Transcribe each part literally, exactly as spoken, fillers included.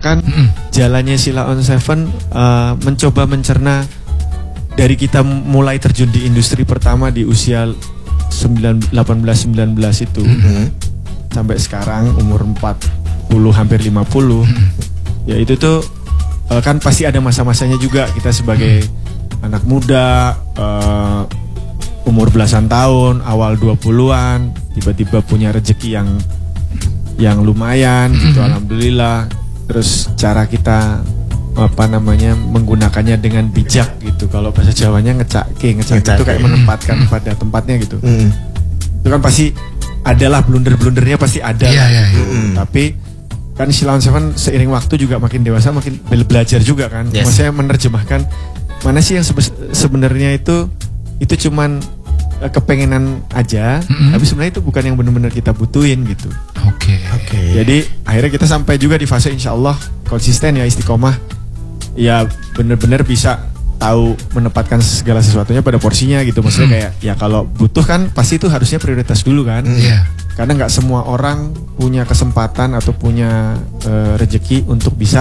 merasakan mm-hmm. jalannya Sheila on Seven, uh, mencoba mencerna dari kita mulai terjun di industri pertama di usia delapan belas sembilan belas itu mm-hmm. sampai sekarang umur empat puluh hampir lima puluh. Mm-hmm. Ya itu tuh uh, kan pasti ada masa-masanya juga kita sebagai mm-hmm. anak muda, uh, umur belasan tahun, awal dua puluhan, tiba-tiba punya rezeki yang yang lumayan gitu, mm-hmm. alhamdulillah. Terus cara kita apa namanya menggunakannya dengan bijak gitu. Kalau bahasa Jawanya ngecake, ngecake itu kayak menempatkan pada tempatnya gitu. Mm-hmm. Itu kan pasti adalah blunder-blundernya pasti ada. Yeah, yeah, yeah. Mm-hmm. Tapi kan Sheila on Seven seiring waktu juga makin dewasa makin belajar juga kan. Yes. Maksudnya menerjemahkan mana sih yang sebe- sebenarnya itu itu cuman kepengenan aja, mm-hmm. tapi sebenarnya itu bukan yang benar-benar kita butuhin gitu. Oke. Okay. Oke. Okay. Jadi akhirnya kita sampai juga di fase insya Allah konsisten ya, istiqomah, ya benar-benar bisa tahu menempatkan segala sesuatunya pada porsinya gitu. Maksudnya mm-hmm. kayak ya kalau butuh kan pasti itu harusnya prioritas dulu kan. Mm-hmm. Yeah. Karena nggak semua orang punya kesempatan atau punya uh, rezeki untuk bisa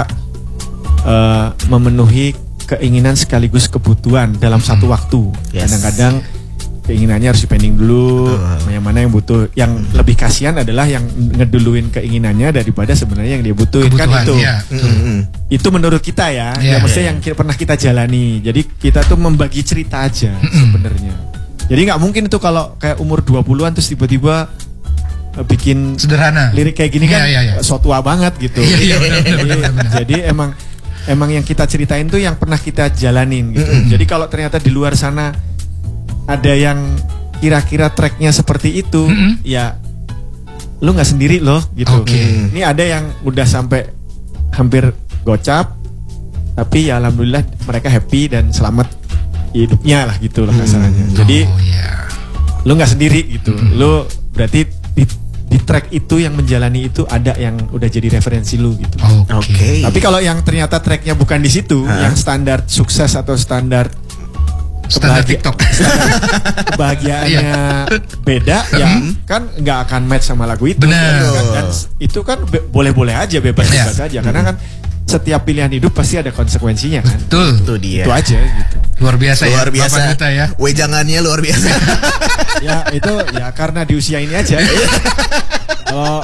uh, memenuhi keinginan sekaligus kebutuhan dalam mm-hmm. satu waktu. Yes. Kadang-kadang keinginannya harus dipending dulu, uh. yang mana yang butuh, yang hmm. lebih kasihan adalah yang ngeduluin keinginannya daripada sebenarnya yang dia butuhin. Kebutuhan, kan itu. Ya. Mm-hmm. Itu menurut kita ya, yeah, ya maksudnya yeah. yang pernah kita jalani. Jadi kita tuh membagi cerita aja mm-hmm. sebenarnya. Jadi nggak mungkin itu kalau kayak umur dua puluhan terus tiba-tiba uh, bikin sederhana lirik kayak gini yeah, kan yeah, yeah. so tua banget gitu. Yeah, yeah, bener, bener, bener, bener. Jadi emang emang yang kita ceritain tuh yang pernah kita jalanin gitu. Mm-hmm. Jadi kalau ternyata di luar sana ada yang kira-kira tracknya seperti itu, mm-hmm. ya lu nggak sendiri loh gitu. Okay. Ini ada yang udah sampai hampir gocap, tapi ya alhamdulillah mereka happy dan selamat hidupnya lah gitu lah kasarannya. Mm. Jadi oh, yeah. lu nggak sendiri gitu. Mm-hmm. Lu berarti di, di track itu yang menjalani itu ada yang udah jadi referensi lu gitu. Oke. Okay. Tapi kalau yang ternyata tracknya bukan di situ, huh? yang standar sukses atau standar standar TikTok, kebahagiaannya beda, ya kan nggak akan match sama lagu itu. Benar. Kan, dan itu kan be- boleh-boleh aja, bebas-bebas aja, karena kan setiap pilihan hidup pasti ada konsekuensinya kan. Betul. Itu dia. Itu aja gitu. Luar biasa luar ya. Biasa. Bapak Duta ya. Wejangannya luar biasa. Ya itu ya karena di usia ini aja. Kalau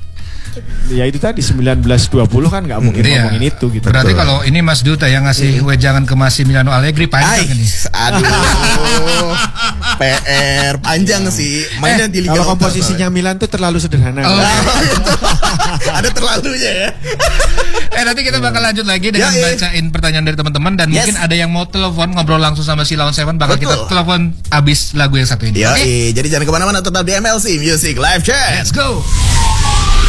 ya itu tadi sembilan belas dua puluh kan nggak mungkin iya. ngomongin itu gitu. Berarti kalau ini Mas Duta yang ngasih mm. wejangan ke Massimiliano Allegri panjang ini. Aduh. P R panjang ya. Sih. Mainnya eh, di Liga kalau komposisinya apa? Milan tuh terlalu sederhana. Oh. Ada terlalunya ya. Eh nanti kita bakal lanjut lagi dengan ya, bacain pertanyaan dari teman-teman dan yes. mungkin ada yang mau telepon ngobrol langsung sama Sheila on Seven, bakal Betul. Kita telepon abis lagu yang satu ini. Oke, okay? Jadi jangan kemana-mana, tetap di M L C Music Live Chat. Let's go.